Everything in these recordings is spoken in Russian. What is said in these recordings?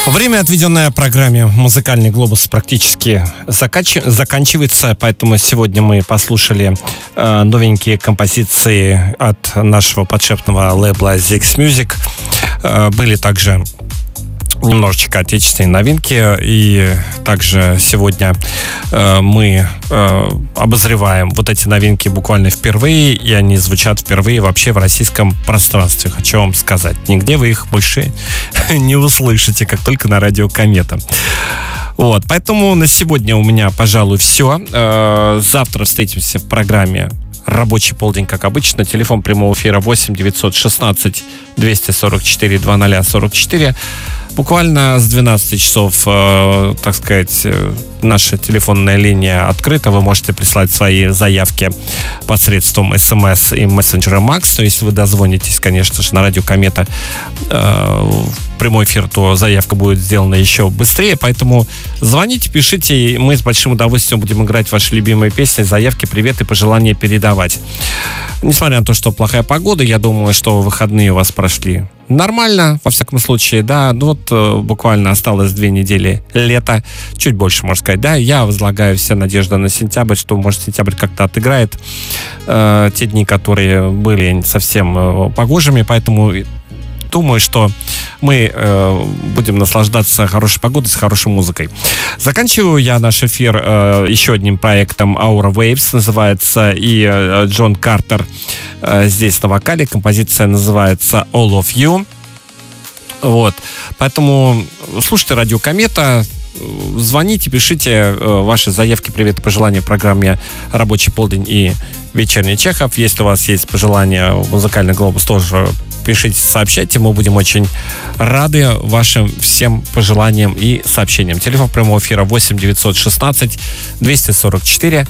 Время, отведенное программе «Музыкальный глобус», практически заканчивается, поэтому сегодня мы послушали новенькие композиции от нашего подшефного лейбла ZX Music. Были также немножечко отечественные новинки, и также сегодня мы обозреваем вот эти новинки буквально впервые, и они звучат впервые вообще в российском пространстве. Хочу вам сказать, нигде вы их больше не услышите, как только на радио Комета. Вот, поэтому на сегодня у меня, пожалуй, все. Завтра встретимся в программе «Рабочий полдень», как обычно. Телефон прямого эфира 8 916 244 2044. Буквально с 12 часов, так сказать, наша телефонная линия открыта. Вы можете прислать свои заявки посредством СМС и мессенджера Макс. Но если вы дозвонитесь, конечно же, на радио Комета в прямой эфир, то заявка будет сделана еще быстрее. Поэтому звоните, пишите, и мы с большим удовольствием будем играть ваши любимые песни, заявки, привет и пожелания передавать. Несмотря на то, что плохая погода, я думаю, что выходные у вас прошли нормально, во всяком случае, да. Ну вот буквально осталось 2 недели лета, чуть больше, можно сказать, да. Я возлагаю все надежды на сентябрь, что, может, сентябрь как-то отыграет те дни, которые были совсем погожими, поэтому думаю, что мы будем наслаждаться хорошей погодой с хорошей музыкой. Заканчиваю я наш эфир еще одним проектом Aura Waves, называется, и Джон Картер здесь на вокале. Композиция называется All of You. Вот. Поэтому слушайте радио Комета, звоните, пишите ваши заявки, привет и пожелания в программе «Рабочий полдень» и «Вечерний Чехов». Если у вас есть пожелания, «Музыкальный глобус» тоже пишите, сообщайте, мы будем очень рады вашим всем пожеланиям и сообщениям. Телефон прямого эфира 8 916 244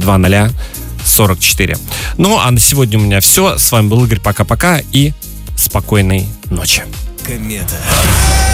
2044. Ну, а на сегодня у меня все. С вами был Игорь. Пока-пока и спокойной ночи. Комета.